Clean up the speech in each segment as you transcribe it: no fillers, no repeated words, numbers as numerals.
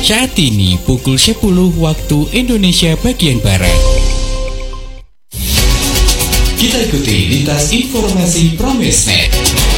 Saat ini pukul 10 waktu Indonesia bagian Barat. Kita ikuti lintas informasi Pramesnet.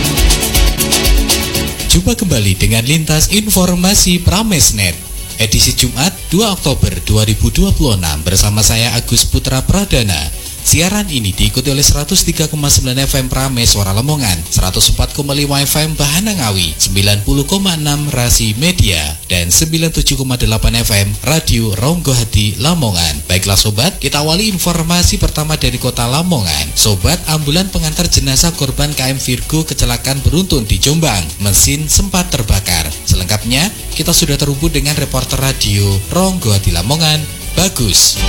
Jumpa kembali dengan lintas informasi Pramesnet edisi Jumat 2 Oktober 2026 bersama saya Agus Putra Pradana. Siaran ini diikuti oleh 103,9 FM Prame Suara Lamongan, 104,5 FM Bahana Ngawi, 90,6 Rasi Media, dan 97,8 FM Radio Ronggo Hati Lamongan. Baiklah sobat, kita awali informasi pertama dari kota Lamongan. Sobat, ambulan pengantar jenazah korban KM Virgo kecelakaan beruntun di Jombang, mesin sempat terbakar. Selengkapnya, kita sudah terhubung dengan reporter radio Ronggo Hati Lamongan, Bagus.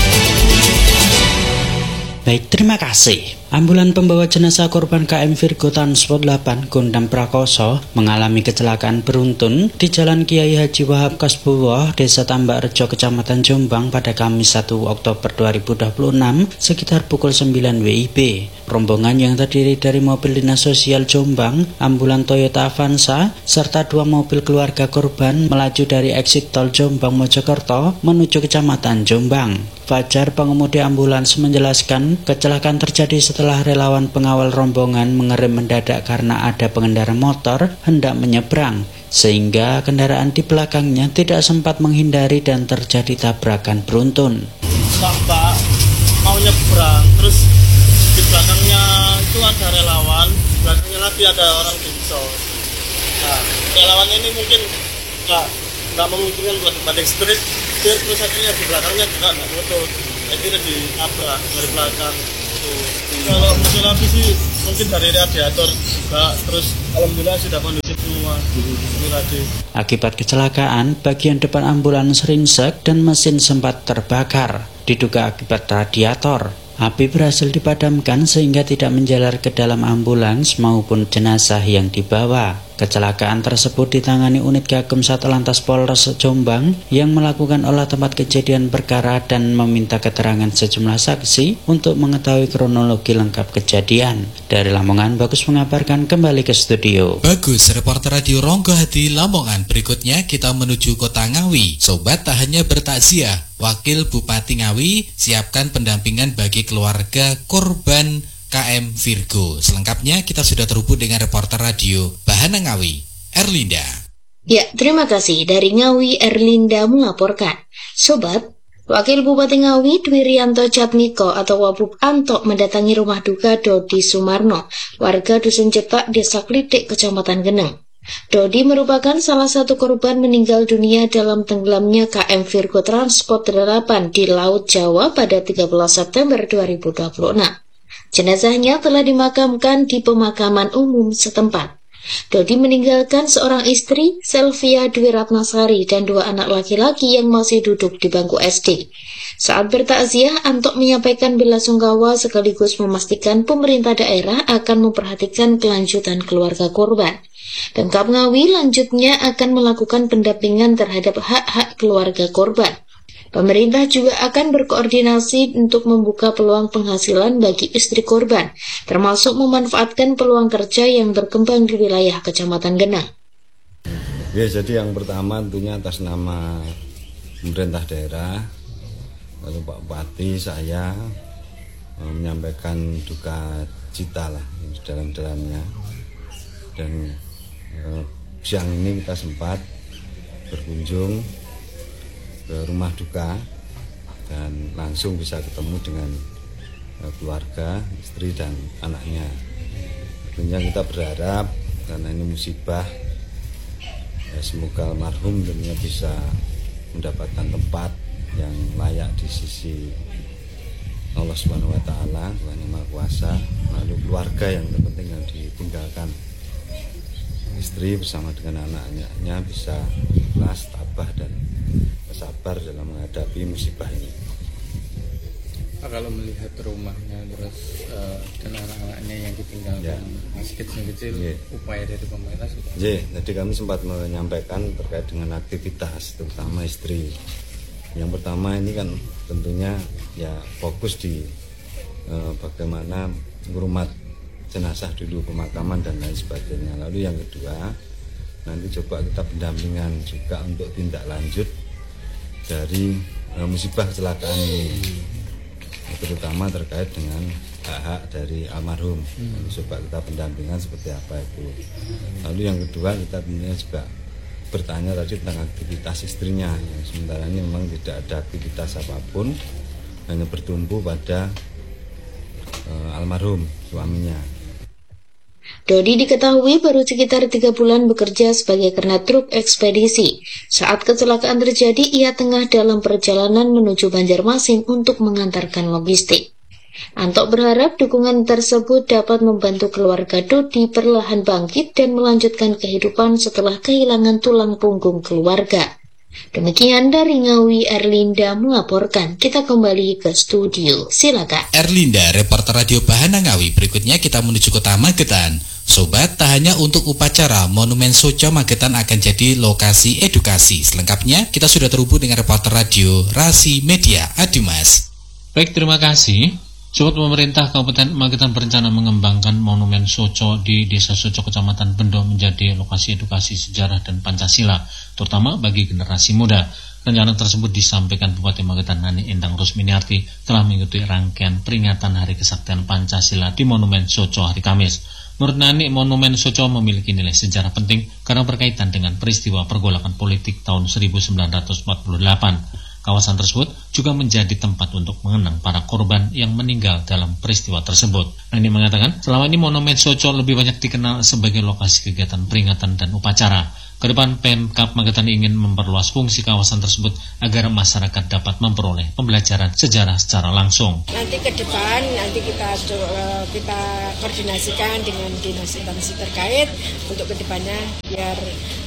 Baik, terima kasih. Ambulan pembawa jenazah korban KM Virgo Transport 8 Gondam Prakoso mengalami kecelakaan beruntun di Jalan Kiai Haji Wahab Kasbuwoh, Desa Tambak Rejo, Kecamatan Jombang pada Kamis 1 Oktober 2026 sekitar pukul 9 WIB. Rombongan yang terdiri dari mobil Dinas Sosial Jombang, ambulan Toyota Avanza, serta 2 mobil keluarga korban melaju dari eksit tol Jombang Mojokerto menuju Kecamatan Jombang. Fajar, pengemudi ambulans, menjelaskan kecelakaan terjadi setelah relawan pengawal rombongan mengerem mendadak karena ada pengendara motor hendak menyeberang, sehingga kendaraan di belakangnya tidak sempat menghindari dan terjadi tabrakan beruntun. Pak mau nyebrang, terus di belakangnya itu ada relawan, di belakangnya lagi ada orang dinsos. Nah, relawannya ini mungkin nggak memungkinkan buat banding street, terus akhirnya di belakangnya juga nggak motor, akhirnya ditabrak dari belakang. Kalau masalah sih mungkin dari radiator juga, terus alhamdulillah sudah kondusif semua. Akibat kecelakaan, bagian depan ambulans ringsek dan mesin sempat terbakar, diduga akibat radiator. Api berhasil dipadamkan sehingga tidak menjalar ke dalam ambulans maupun jenazah yang dibawa. Kecelakaan tersebut ditangani unit Gakum Satlantas Polres Jombang yang melakukan olah tempat kejadian perkara dan meminta keterangan sejumlah saksi untuk mengetahui kronologi lengkap kejadian. Dari Lamongan, Bagus mengabarkan, kembali ke studio. Bagus, reporter radio Ronggo Hati Lamongan. Berikutnya kita menuju kota Ngawi. Sobat, tak hanya bertakziah, Wakil Bupati Ngawi siapkan pendampingan bagi keluarga korban KM Virgo. Selengkapnya kita sudah terhubung dengan reporter radio Bahana Ngawi, Erlinda. Ya, terima kasih. Dari Ngawi, Erlinda melaporkan. Sobat, Wakil Bupati Ngawi Dwi Rianto Jatmiko atau Wabub Anto mendatangi rumah duka Dodi Sumarno, warga Dusun Jepak, Desa Klitik, Kecamatan Geneng. Dodi merupakan salah satu korban meninggal dunia dalam tenggelamnya KM Virgo Transport 8 di Laut Jawa pada 13 September 2026. Jenazahnya telah dimakamkan di pemakaman umum setempat. Dodi meninggalkan seorang istri, Selvia Dwi Ratnasari, dan 2 anak laki-laki yang masih duduk di bangku SD. Saat bertakziah, Antok menyampaikan belasungkawa sekaligus memastikan pemerintah daerah akan memperhatikan kelanjutan keluarga korban. Pemkab Ngawi lanjutnya akan melakukan pendampingan terhadap hak-hak keluarga korban. Pemerintah juga akan berkoordinasi untuk membuka peluang penghasilan bagi istri korban, termasuk memanfaatkan peluang kerja yang berkembang di wilayah Kecamatan Geneng. Ya, jadi yang pertama tentunya atas nama pemerintah daerah, lalu Pak Bupati, saya menyampaikan duka cita lah sedalam-dalamnya. Dan siang ini kita sempat berkunjung ke rumah duka dan langsung bisa ketemu dengan keluarga, istri dan anaknya. Tentunya kita berharap karena ini musibah, ya semoga almarhum tentunya bisa mendapatkan tempat yang layak di sisi Allah Subhanahu wa taala, Tuhan Yang Maha Kuasa. Lalu keluarga yang terpenting yang ditinggalkan, istri bersama dengan anak-anaknya bisa ikhlas, tabah dan sabar dalam menghadapi musibah ini. Kalau melihat rumahnya terus dan anak-anaknya yang ditinggalkan masih kecil-kecil, upaya dari pemerintah sudah. Jadi kami sempat menyampaikan terkait dengan aktivitas terutama istri. Yang pertama ini kan tentunya ya fokus di bagaimana ngurumat jenazah dulu, pemakaman dan lain sebagainya. Lalu yang kedua nanti coba kita pendampingan juga untuk tindak lanjut dari musibah kecelakaan ini, terutama terkait dengan hak-hak dari almarhum. Coba kita pendampingan seperti apa itu. Lalu yang kedua, kita tentunya juga bertanya tadi tentang aktivitas istrinya. Sementara ini memang tidak ada aktivitas apapun, hanya bertumpu pada almarhum suaminya. Dodi diketahui baru sekitar 3 bulan bekerja sebagai kernet truk ekspedisi. Saat kecelakaan terjadi, ia tengah dalam perjalanan menuju Banjarmasin untuk mengantarkan logistik. Antok berharap dukungan tersebut dapat membantu keluarga Dodi perlahan bangkit dan melanjutkan kehidupan setelah kehilangan tulang punggung keluarga. Demikian dari Ngawi, Erlinda melaporkan. Kita kembali ke studio, silakan. Erlinda, reporter Radio Bahana Ngawi. Berikutnya kita menuju Kota Magetan. Sobat, tak hanya untuk upacara, Monumen Soco Magetan akan jadi lokasi edukasi. Selengkapnya kita sudah terhubung dengan reporter radio Rasi Media, Adimas. Baik, terima kasih. Sobat, pemerintah Kabupaten Magetan berencana mengembangkan Monumen Soco di Desa Soco, Kecamatan Bendo menjadi lokasi edukasi sejarah dan Pancasila, terutama bagi generasi muda. Rencana tersebut disampaikan Bupati Magetan Nani Endang Rusminiarti telah mengikuti rangkaian peringatan Hari Kesaktian Pancasila di Monumen Soco hari Kamis. Menurut Nani, Monumen Soco memiliki nilai sejarah penting karena berkaitan dengan peristiwa pergolakan politik tahun 1948. Kawasan tersebut juga menjadi tempat untuk mengenang para korban yang meninggal dalam peristiwa tersebut. Nani mengatakan, selama ini Monumen Soco lebih banyak dikenal sebagai lokasi kegiatan peringatan dan upacara. Kedepan Pemkab Magetan ingin memperluas fungsi kawasan tersebut agar masyarakat dapat memperoleh pembelajaran sejarah secara langsung. Nanti ke depan kita koordinasikan dengan dinas instansi terkait untuk kedepannya biar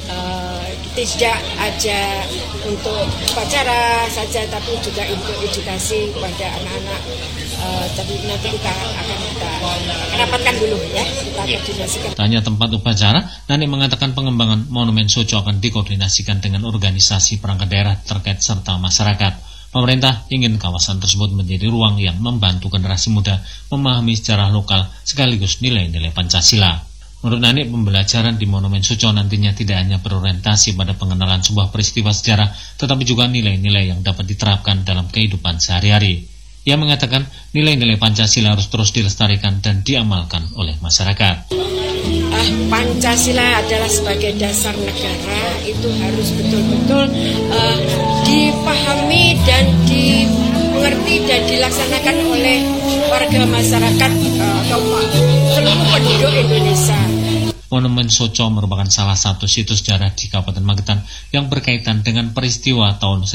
tidak aja untuk upacara saja, tapi juga untuk edukasi kepada anak-anak. Tapi nanti kita akan rapatkan dulu ya, kita koordinasikan. Tanya tempat upacara, Nani mengatakan pengembangan Monumen Soco akan dikoordinasikan dengan organisasi perangkat daerah terkait serta masyarakat. Pemerintah ingin kawasan tersebut menjadi ruang yang membantu generasi muda memahami sejarah lokal sekaligus nilai-nilai Pancasila. Menurut Nani, pembelajaran di Monumen Soco nantinya tidak hanya berorientasi pada pengenalan sebuah peristiwa sejarah, tetapi juga nilai-nilai yang dapat diterapkan dalam kehidupan sehari-hari. Ia mengatakan nilai-nilai Pancasila harus terus dilestarikan dan diamalkan oleh masyarakat. Pancasila adalah sebagai dasar negara, itu harus betul-betul dipahami dan dimengerti dan dilaksanakan oleh warga masyarakat atau seluruh penduduk Indonesia. Monumen Soco merupakan salah satu situs sejarah di Kabupaten Magetan yang berkaitan dengan peristiwa tahun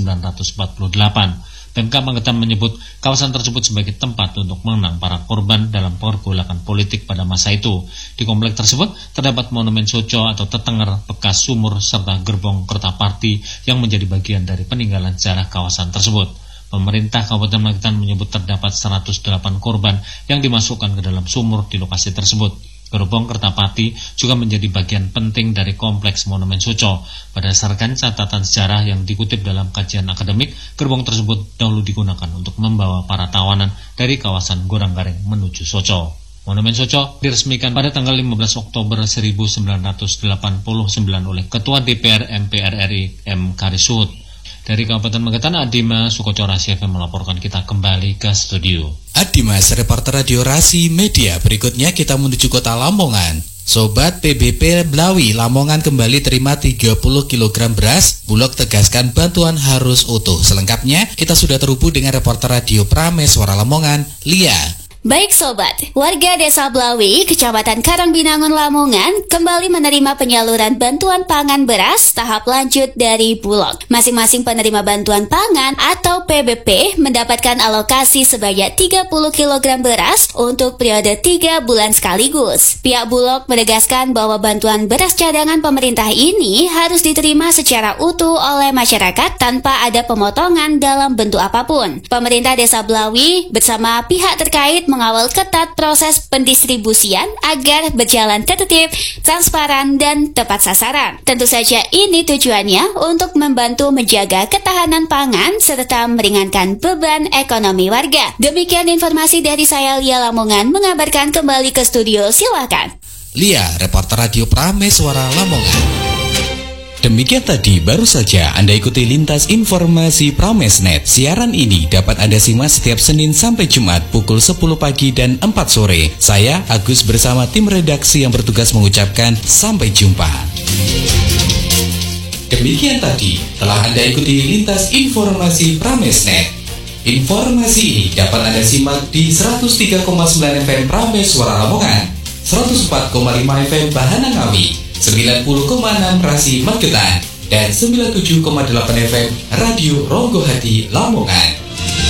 1948. Pemkab Magetan menyebut kawasan tersebut sebagai tempat untuk mengenang para korban dalam pergolakan politik pada masa itu. Di komplek tersebut terdapat Monumen Soco atau tetenger bekas sumur serta gerbong Kertaparti yang menjadi bagian dari peninggalan sejarah kawasan tersebut. Pemerintah Kabupaten Magetan menyebut terdapat 108 korban yang dimasukkan ke dalam sumur di lokasi tersebut. Gerbong Kertapati juga menjadi bagian penting dari kompleks Monumen Soco. Berdasarkan catatan sejarah yang dikutip dalam kajian akademik, gerbong tersebut dahulu digunakan untuk membawa para tawanan dari kawasan Goranggaring menuju Soco. Monumen Soco diresmikan pada tanggal 15 Oktober 1989 oleh Ketua DPR MPR RI M. Karisut. Dari Kabupaten Magetan, Adima Sukoco Rasi FM melaporkan. Kita kembali ke studio. Adimas, reporter radio Rasi Media. Berikutnya kita menuju Kota Lamongan. Sobat, PBP Blawi Lamongan kembali terima 30 kg beras. Bulog tegaskan bantuan harus utuh. Selengkapnya kita sudah terhubung dengan reporter radio Prameswara Lamongan, Lia. Baik sobat, warga Desa Blawi, Kecamatan Karangbinangun, Lamongan kembali menerima penyaluran bantuan pangan beras tahap lanjut dari Bulog. Masing-masing penerima bantuan pangan atau PBP mendapatkan alokasi sebanyak 30 kg beras untuk periode 3 bulan sekaligus. Pihak Bulog menegaskan bahwa bantuan beras cadangan pemerintah ini harus diterima secara utuh oleh masyarakat tanpa ada pemotongan dalam bentuk apapun. Pemerintah Desa Blawi bersama pihak terkait mengawal ketat proses pendistribusian agar berjalan tertib, transparan, dan tepat sasaran. Tentu saja ini tujuannya untuk membantu menjaga ketahanan pangan serta meringankan beban ekonomi warga. Demikian informasi dari saya, Lia Lamongan, mengabarkan. Kembali ke studio, silakan. Lia, reporter radio Prameswara Lamongan. Demikian tadi baru saja Anda ikuti lintas informasi Pramesnet. Siaran ini dapat Anda simak setiap Senin sampai Jumat pukul 10 pagi dan 4 sore. Saya Agus bersama tim redaksi yang bertugas mengucapkan sampai jumpa. Demikian tadi telah Anda ikuti lintas informasi Pramesnet. Informasi ini dapat Anda simak di 103,9 FM Prames Suara Lamongan, 104,5 FM Bahana Ngawi, 90,6 Rasi Magetan, dan 97,8 FM Radio Ronggo Hati Lamongan.